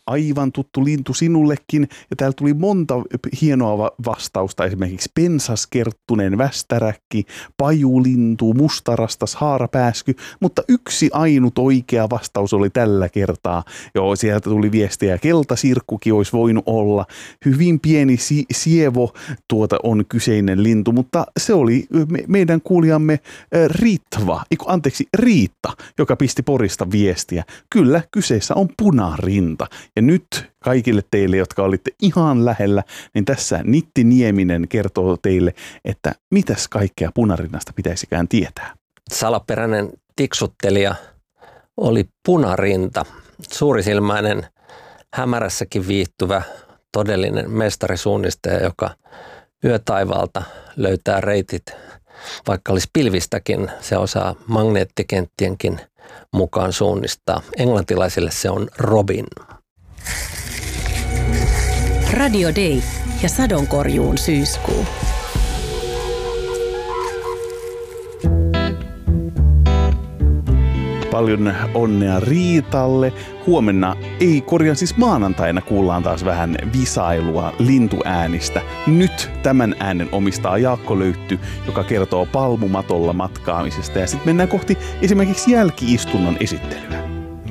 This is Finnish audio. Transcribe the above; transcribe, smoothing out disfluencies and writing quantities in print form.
aivan tuttu lintu sinullekin. Ja täällä tuli monta hienoa vastausta, esimerkiksi pensaskerttunen västäräkki, pajulintu, mustarastas, haarapääsky, mutta yksi ainut oikea vastaus oli tällä kertaa. Joo, sieltä tuli viestiä, keltasirkkukin olisi voinut olla. Hyvin pieni sievo on kyseinen lintu, mutta se oli meidän kuulijamme Riitta, joka pisti Porista viestiä. Kyllä, kyseessä on punarinta. Ja nyt kaikille teille, jotka olitte ihan lähellä, niin tässä Nitti Nieminen kertoo teille, että mitäs kaikkea punarinnasta pitäisikään tietää. Salaperäinen tiksuttelija oli punarinta, suurisilmäinen, hämärässäkin viihtyvä, todellinen mestarisuunnistaja, joka yötaivaalta löytää reitit, vaikka olisi pilvistäkin, se osaa magneettikenttienkin mukaan suunnistaa. Englantilaisille se on Robin. Radio Day ja sadonkorjuun syyskuu. Paljon onnea Riitalle. Huomenna, siis maanantaina kuullaan taas vähän visailua lintuäänistä. Nyt tämän äänen omistaa Jaakko Löytty, joka kertoo palmumatolla matkaamisesta. Ja sitten mennään kohti esimerkiksi jälki-istunnon esittelyä.